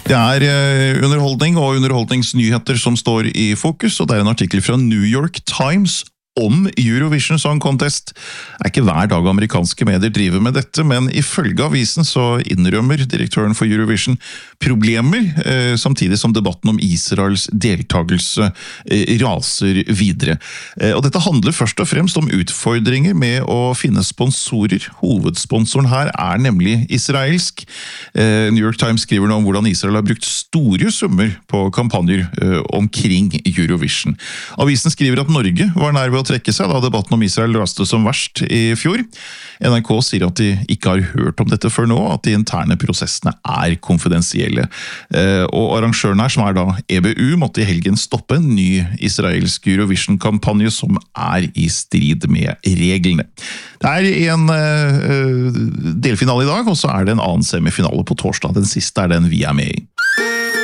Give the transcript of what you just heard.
Det underholdning og underholdningsnyheter som står i fokus, og det en artikkel fra New York Times om Eurovision Song Contest. Det ikke hver dag amerikanske medier driver med dette, men ifølge avisen så innrømmer direktøren for Eurovision problemer, samtidig som debatten om Israels deltagelse raser videre. Og dette handler først og fremst om utfordringer med å finne sponsorer. Hovedsponsoren her nemlig israelsk. New York Times skriver nå om hvordan Israel har brukt store summer på kampanjer omkring Eurovision. Avisen skriver at Norge var nær ved å trekke seg da debatten om Israel raste som verst i fjor. NRK sier at de ikke har hørt om dette før nå, at de interne prosessene konfidensielle. Og arrangøren her, som da EBU, måtte i helgen stoppe en ny israelsk Eurovision-kampanje som i strid med reglene. Det en delfinale i dag, og så det en annen semifinale på torsdag. Den siste den vi med i.